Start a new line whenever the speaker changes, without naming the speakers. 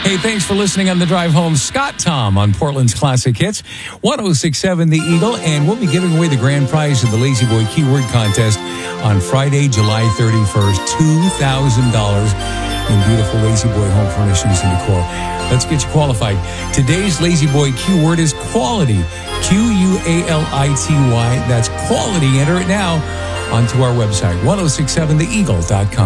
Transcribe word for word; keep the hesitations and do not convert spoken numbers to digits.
Hey, thanks for listening on the drive home. Scott Tom on Portland's Classic Hits, one oh six point seven The Eagle, and we'll be giving away the grand prize of the Lazy Boy Keyword Contest on Friday, July thirty-first, two thousand dollars in beautiful Lazy Boy home furnishings and decor. Let's get you qualified. Today's Lazy Boy keyword is quality, Q U A L I T Y. That's quality. Enter it now onto our website, ten sixty-seven the eagle dot com.